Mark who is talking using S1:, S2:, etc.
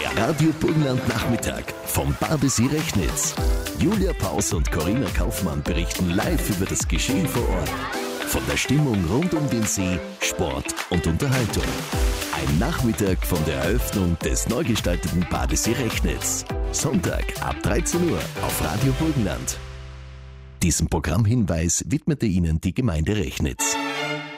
S1: Der Radio Burgenland Nachmittag vom Badesee Rechnitz. Julia Paus und Corinna Kaufmann berichten live über das Geschehen vor Ort. Von der Stimmung rund um den See, Sport und Unterhaltung. Ein Nachmittag von der Eröffnung des neu gestalteten Badesee Rechnitz. Sonntag ab 13 Uhr auf Radio Burgenland. Diesen Programmhinweis widmete Ihnen die Gemeinde Rechnitz.